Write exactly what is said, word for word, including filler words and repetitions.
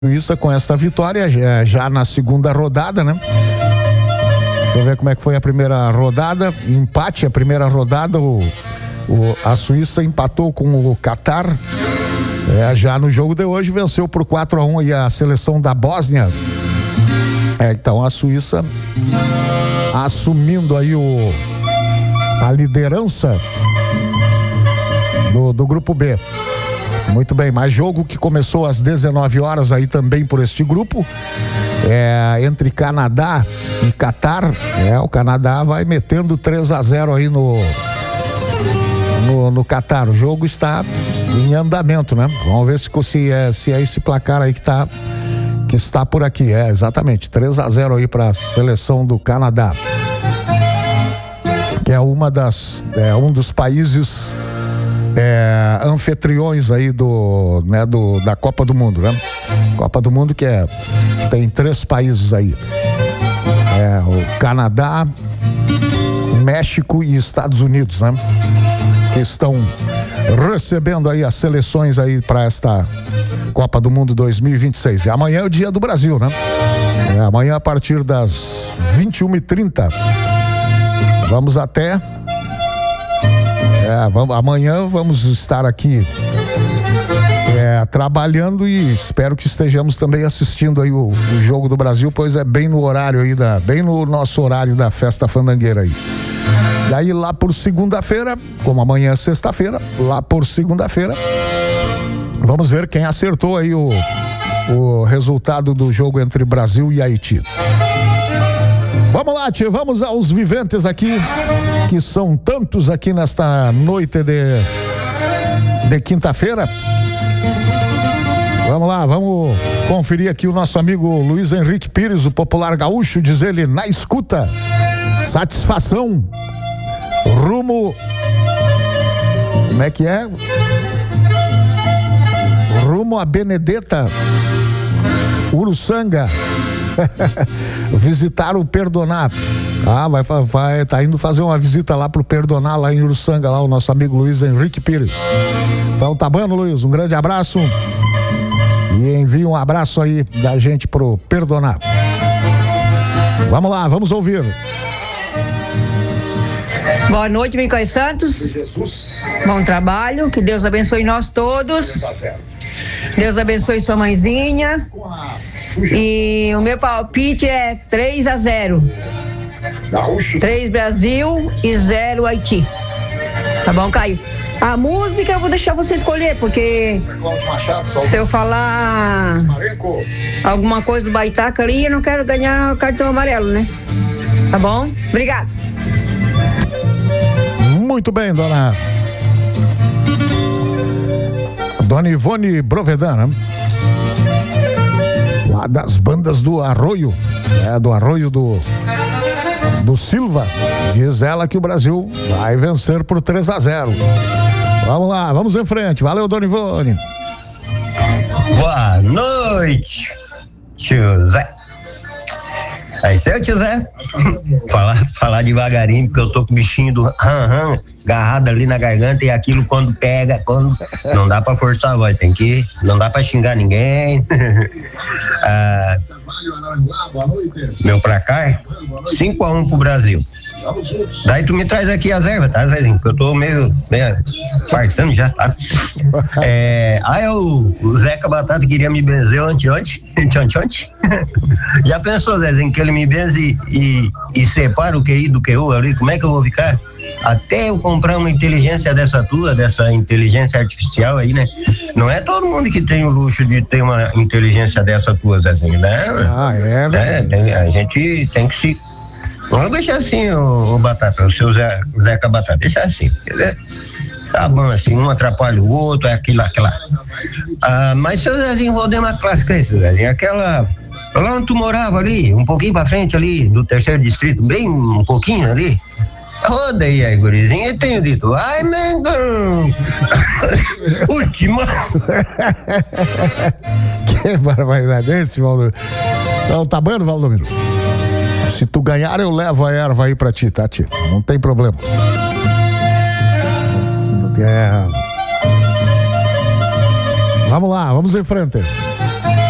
Suíça com essa vitória já, já na segunda rodada, né? Deixa eu ver como é que foi a primeira rodada. Empate, a primeira rodada, o, o, a Suíça empatou com o Catar. É, já no jogo de hoje venceu por quatro a um aí a seleção da Bósnia. É, então a Suíça assumindo aí o, a liderança do, do grupo B. Muito bem, mais jogo que começou às dezenove horas aí também por este grupo, é, entre Canadá e Catar. É, o Canadá vai metendo três a zero aí no, no, no Catar. O jogo está em andamento, né? Vamos ver se, se, é, se é esse placar aí que, tá, que está por aqui. É, exatamente, três a zero aí para a seleção do Canadá, que é uma das, é, um dos países É, anfitriões aí do, né, do, da Copa do Mundo, né? Copa do Mundo que é, tem três países aí, é, o Canadá, México e Estados Unidos, né? Que estão recebendo aí as seleções aí para esta Copa do Mundo dois mil e vinte e seis. E amanhã é o dia do Brasil, né? É, amanhã a partir das vinte e uma e trinta vamos até É, vamos, amanhã vamos estar aqui é, trabalhando e espero que estejamos também assistindo aí o, o jogo do Brasil, pois é bem no horário aí da, bem no nosso horário da festa fandangueira aí. E aí lá por segunda-feira, como amanhã é sexta-feira, lá por segunda-feira, vamos ver quem acertou aí o, o resultado do jogo entre Brasil e Haiti. Vamos lá, tia, vamos aos viventes aqui, que são tantos aqui nesta noite de, de quinta-feira. Vamos lá, vamos conferir aqui o nosso amigo Luiz Henrique Pires, o popular gaúcho, diz ele, na escuta, satisfação, rumo, como é que é? Rumo a Benedetta, Uruçanga. Visitar o Perdonar. Ah, vai, vai, tá indo fazer uma visita lá pro Perdonar, lá em Uruçanga, lá o nosso amigo Luiz Henrique Pires. Então tá bom, Luiz, um grande abraço e envie um abraço aí da gente pro Perdonar. Vamos lá, vamos ouvir. Boa noite, Micael Santos. Bom trabalho, que Deus abençoe nós todos. Deus abençoe sua mãezinha. E o meu palpite é três a zero. três Brasil e zero Haiti. Tá bom, Caio? A música eu vou deixar você escolher, porque se eu falar alguma coisa do Baitaca ali, eu não quero ganhar o cartão amarelo, né? Tá bom? Obrigado. Muito bem, dona Dona Ivone Brovedan, né? Lá das bandas do Arroio, é, do Arroio do, do Silva, diz ela que o Brasil vai vencer por três a zero. Vamos lá, vamos em frente. Valeu, Dona Ivone. Boa noite, tio Zé. Aí, seu tio Zé, falar, falar devagarinho, porque eu tô com o bichinho do ram-ram agarrado ali na garganta, e aquilo quando pega, quando não dá pra forçar a voz, tem que, não dá pra xingar ninguém. ah, meu placar, cinco a um pro Brasil. Daí tu me traz aqui as ervas, tá, Zezinho? Porque eu tô meio, meio fartando já, tá? É, aí o, o Zeca Batata queria me benzer ontem, ontem, ontem, ontem. Já pensou, Zezinho, que ele me benze e, e separa o Q I do Q U ali? Como é que eu vou ficar? Até eu comprar uma inteligência dessa tua, dessa inteligência artificial aí, né? Não é todo mundo que tem o luxo de ter uma inteligência dessa tua, Zezinho, né? Ah, é, velho. É, a gente tem que se... Vamos deixar assim, o, o Batata, o seu Zé, Zeca Batata, deixa assim, quer dizer, tá bom assim, um atrapalha o outro, é aquilo, aquela. Ah, mas seu Zezinho, vou dar uma clássica aí, seu Zezinho, aquela, lá onde tu morava ali, um pouquinho pra frente ali, do terceiro distrito, bem um pouquinho ali, roda aí, aí, gurizinho, eu tenho dito, ai, Mengão, última. Que barbaridade, esse, Valdomiro. Então, tá bom, Valdomiro? Se tu ganhar, eu levo a erva aí pra ti, tá, tia? Não tem problema. É... Vamos lá, vamos em frente.